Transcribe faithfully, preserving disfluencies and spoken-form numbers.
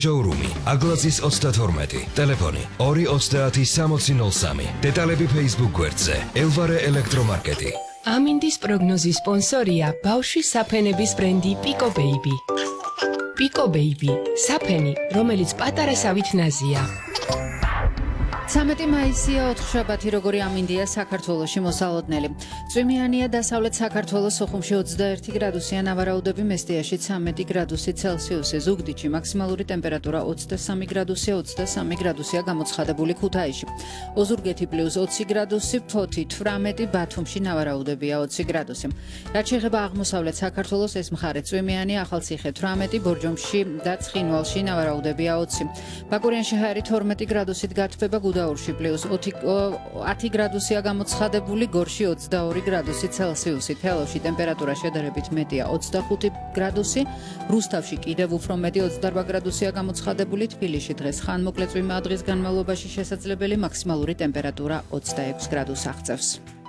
Showroom Aglasis ოცდათორმეტი Ტელეფონი ორი ოცდაათი სამოცი ნოლ სამი Დეტალები Facebook გვერდზე Elvare ელექტრომარკეტი ამინდის პროგნოზის სპონსორია ბავშვის საფენების ბრენდი Pico Baby. Pico Baby საფენი, რომელიც პატარასავით ნაზია. სამეტი მაისია ოთხშაბათი როგორი ამინდია საქართველოში მოსალოდნელი. წვიმიანია დასავლეთ საქართველოს სოხუმში ოცდაერთი გრადუსიან ნავარაუდები მესტიაში ცამეტი გრადუსი ცელსიუსი ზუგდიდში მაქსიმალური ტემპერატურა ოცდასამი გრადუსია ოცდასამი გრადუსია გამოცხადებული ქუთაისში. ოზურგეთი პლუს ოცი გრადუსი ფოთი თვრამეტი ბათუმში ნავარაუდებია ოცი გრადუსი. რაც შეეხება აღმოსავლეთ საქართველოს ეს მხარე წვიმიანია ახალციხე თვრამეტი ბორჯომში და ცხინვალში ნავარაუდებია ოცი. ბაკურიანში ჰაერი თორმეტი გრადუსით გათბება გუდაურში პლუს ათი გრადუსია გამოცხადებული გორში ოცდაორი გრადუსი ცელსიუსი თელავში ტემპერატურა შედარებით მეტია ოცდახუთი გრადუსი რუსთავში კიდევ უფრო მეტი ოცდაორ გრადუსია გამოცხადებული თბილისში დღეს ხანმოკლე წვიმა დღის განმავლობაში შესაძლებელი მაქსიმალური ტემპერატურა ოცდაექვსი გრადუსს აღწევს.